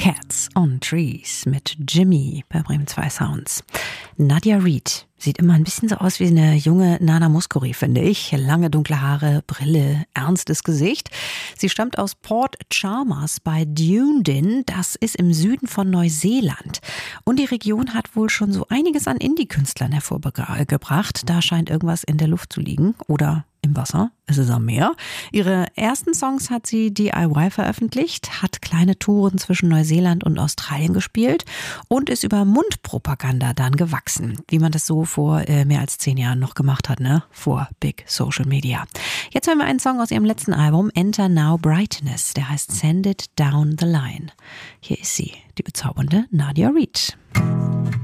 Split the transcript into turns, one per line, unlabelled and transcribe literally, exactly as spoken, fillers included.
Cats on Trees mit Jimmy bei Bremen zwei Sounds. Nadia Reid sieht immer ein bisschen so aus wie eine junge Nana Mouskouri, finde ich. Lange dunkle Haare, Brille, ernstes Gesicht. Sie stammt aus Port Chalmers bei Dunedin. Das ist im Süden von Neuseeland. Und die Region hat wohl schon so einiges an Indie-Künstlern hervorgebracht. Da scheint irgendwas in der Luft zu liegen. Oder im Wasser, es ist am Meer. Ihre ersten Songs hat sie D I Y veröffentlicht, hat kleine Touren zwischen Neuseeland und Australien gespielt und ist über Mundpropaganda dann gewachsen, wie man das so vor äh, mehr als zehn Jahren noch gemacht hat, ne? Vor Big Social Media. Jetzt hören wir einen Song aus ihrem letzten Album, Enter Now Brightness, der heißt Send It Down the Line. Hier ist sie, die bezaubernde Nadia Reid.